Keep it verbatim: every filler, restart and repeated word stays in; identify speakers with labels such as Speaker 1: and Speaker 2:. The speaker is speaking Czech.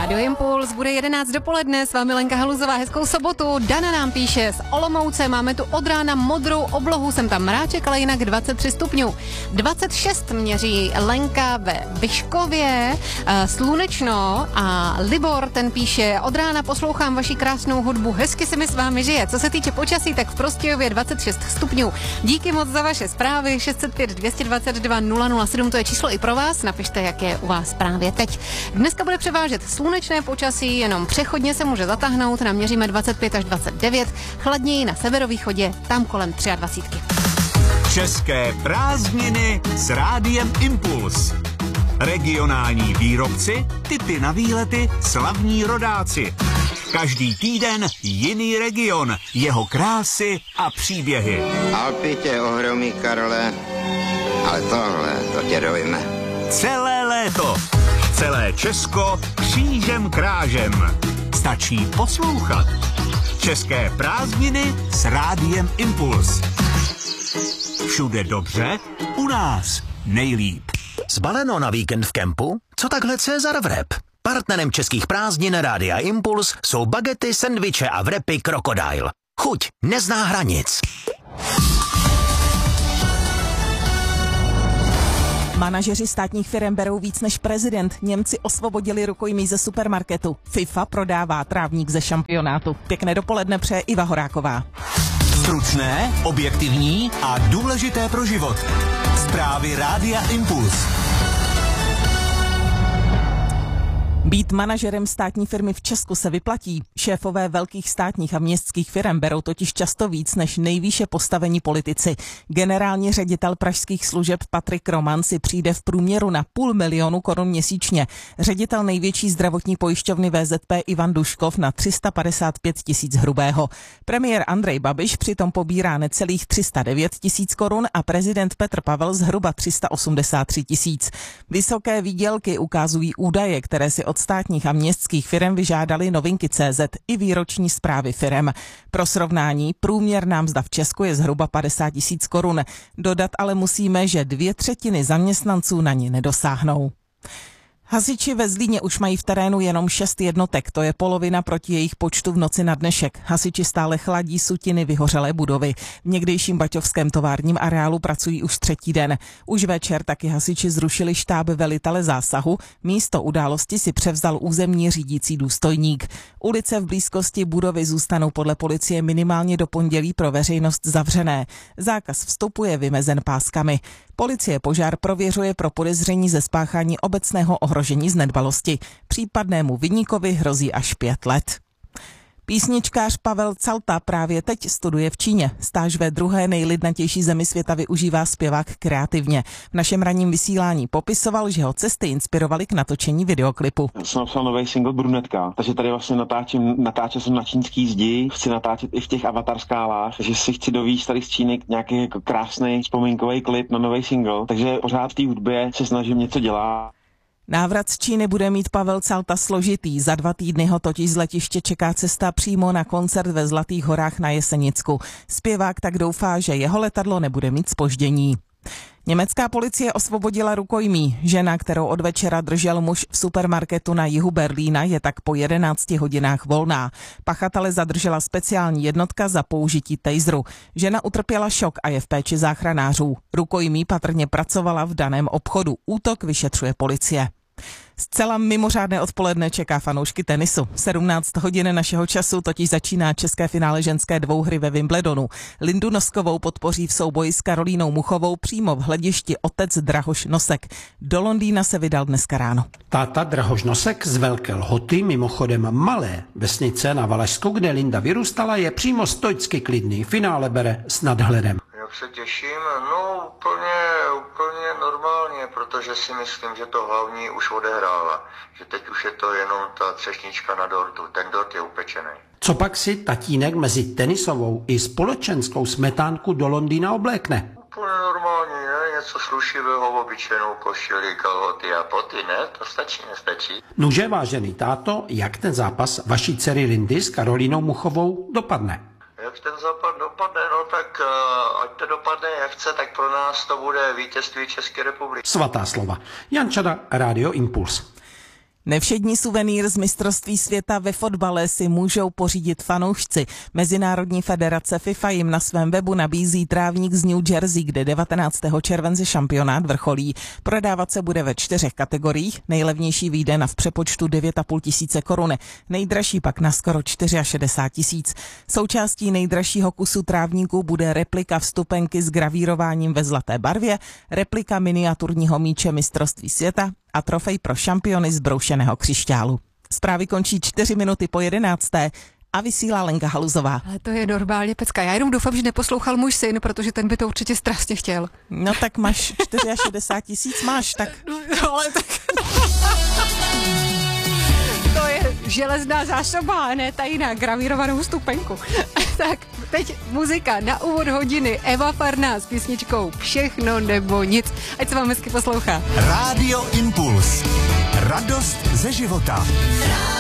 Speaker 1: Rádio Impuls, bude jedenáct dopoledne, s vámi Lenka Haluzová, hezkou sobotu. Dana nám píše z Olomouce, máme tu od rána modrou oblohu, jsem tam mráček, ale jinak dvacet tři stupňů. dvacet šest měří Lenka ve Vyškově, slunečno a Libor, ten píše, od rána poslouchám vaši krásnou hudbu, hezky se mi s vámi žije. Co se týče počasí, tak v Prostějově dvacet šest stupňů. Díky moc za vaše zprávy, šest set pět dvě dvacet dva nula nula sedm, to je číslo i pro vás, napište, jak je u vás právě teď. Dneska bude převážet slunečné počasí, jenom přechodně se může zatáhnout, naměříme dvacet pět až dvacet devět, chladněji na severovýchodě, tam kolem dvacet tři.
Speaker 2: České prázdniny s Rádiem Impuls. Regionální výrobci, tipy na výlety, slavní rodáci. Každý týden jiný region, jeho krásy a příběhy.
Speaker 3: Alpy tě ohromí, Karle, ale tohle, to tě dojme.
Speaker 2: Celé léto, celé Česko křížem krážem. Stačí poslouchat. České prázdniny s Rádiem Impuls. Všude dobře, u nás nejlíp.
Speaker 4: Zbaleno na víkend v kempu? Co takhle Cezar Vrep? Partnerem českých prázdnin Rádia Impuls jsou bagety, sendviče a vrepy Krokodil. Chuť nezná hranic.
Speaker 5: Manažeři státních firem berou víc než prezident. Němci osvobodili rukojmí ze supermarketu. FIFA prodává trávník ze šampionátu. Pěkné dopoledne přeje Iva Horáková.
Speaker 2: Stručné, objektivní a důležité pro život. Zprávy Rádia Impuls.
Speaker 5: Být manažerem státní firmy v Česku se vyplatí. Šéfové velkých státních a městských firm berou totiž často víc než nejvýše postavení politici. Generální ředitel pražských služeb Patrik Roman si přijde v průměru na půl milionu korun měsíčně. Ředitel největší zdravotní pojišťovny V Z P Ivan Duškov na tři sta padesát pět tisíc hrubého. Premiér Andrej Babiš přitom pobírá necelých tři sta devět tisíc korun a prezident Petr Pavel zhruba tři sta osmdesát tři tisíc. Vysoké výdělky ukazují údaje, které si od státních a městských firem vyžádali Novinky tečka cé zet i výroční zprávy firem. Pro srovnání, průměrná mzda v Česku je zhruba padesát tisíc korun. Dodat ale musíme, že dvě třetiny zaměstnanců na ní nedosáhnou. Hasiči ve Zlíně už mají v terénu jenom šest jednotek, to je polovina proti jejich počtu v noci na dnešek. Hasiči stále chladí sutiny vyhořelé budovy. V někdejším baťovském továrním areálu pracují už třetí den. Už večer taky hasiči zrušili štáb velitele zásahu, místo události si převzal územní řídící důstojník. Ulice v blízkosti budovy zůstanou podle policie minimálně do pondělí pro veřejnost zavřené. Zákaz vstupu je vymezen páskami. Policie požár prověřuje pro podezření ze spáchání obecného ohrožení z nedbalosti. Případnému viníkovi hrozí až pět let. Písničkář Pavel Calta právě teď studuje v Číně. Stáž ve druhé nejlidnatější zemi světa využívá zpěvák kreativně. V našem ranním vysílání popisoval, že ho cesty inspirovaly k natočení videoklipu.
Speaker 6: Já jsem napsal nový single Brunetka, takže tady vlastně natáčím, natáčel jsem na čínský zdi, chci natáčet i v těch avatar skálách, takže si chci dovíct tady z Číny nějaký jako krásný vzpomínkový klip na nový single, takže pořád v té hudbě se snažím něco dělat.
Speaker 5: Návrat z Číny bude mít Pavel Calta složitý. Za dva týdny ho totiž z letiště čeká cesta přímo na koncert ve Zlatých horách na Jesenicku. Zpěvák tak doufá, že jeho letadlo nebude mít zpoždění. Německá policie osvobodila rukojmí. Žena, kterou od večera držel muž v supermarketu na jihu Berlína, je tak po jedenácti hodinách volná. Pachatele zadržela speciální jednotka za použití taseru. Žena utrpěla šok a je v péči záchranářů. Rukojmí patrně pracovala v daném obchodu. Útok vyšetřuje policie. Zcela mimořádné odpoledne čeká fanoušky tenisu. sedmnáct hodin našeho času totiž začíná české finále ženské dvouhry ve Wimbledonu. Lindu Noskovou podpoří v souboji s Karolínou Muchovou přímo v hledišti otec Drahoš Nosek. Do Londýna se vydal dneska ráno.
Speaker 7: Táta Drahoš Nosek z Velké Lhoty, mimochodem malé vesnice na Valašsku, kde Linda vyrůstala, je přímo stoicky klidný. Finále bere s nadhledem.
Speaker 8: Jak se těším? No úplně, úplně normálně, protože si myslím, že to hlavní už odehrála. Že teď už je to jenom ta třešnička na dortu. Ten dort je upečený.
Speaker 7: Co pak si tatínek mezi tenisovou i společenskou smetánku do Londýna oblékne?
Speaker 8: Úplně normální, ne? Něco slušivého, obyčejnou košili, kalhoty a poty, ne? To stačí, nestačí.
Speaker 7: Nuže, vážený táto, jak ten zápas vaší dcery Lindy s Karolínou Muchovou dopadne?
Speaker 8: Jak ten západ dopadne, no tak uh, ať to dopadne jak chce, tak pro nás to bude vítězství České republiky.
Speaker 7: Svatá slova. Jan Čada, Rádio Impuls.
Speaker 5: Nevšední suvenýr z mistrovství světa ve fotbale si můžou pořídit fanoušci. Mezinárodní federace FIFA jim na svém webu nabízí trávník z New Jersey, kde devatenáctého července šampionát vrcholí. Prodávat se bude ve čtyřech kategoriích. Nejlevnější vyjde na v přepočtu devět a půl tisíce korun, nejdražší pak na skoro šedesát čtyři tisíc. Součástí nejdražšího kusu trávníku bude replika vstupenky s gravírováním ve zlaté barvě, replika miniaturního míče mistrovství světa a trofej pro šampiony z broušeného křišťálu. Zprávy končí čtyři minuty po jedenácté a vysílá Lenka Haluzová.
Speaker 1: Ale to je normálně pecka. Já jenom doufám, že neposlouchal můj syn, protože ten by to určitě strašně chtěl.
Speaker 5: No tak máš šedesát čtyři tisíc, máš, tak...
Speaker 1: No, ale tak... To je železná zásoba, a ne tajná gravírovanou stupenku. Tak, teď muzika na úvod hodiny. Eva Farná s písničkou Všechno nebo nic. Ať se vám hezky poslouchá.
Speaker 2: Rádio Impuls. Radost ze života.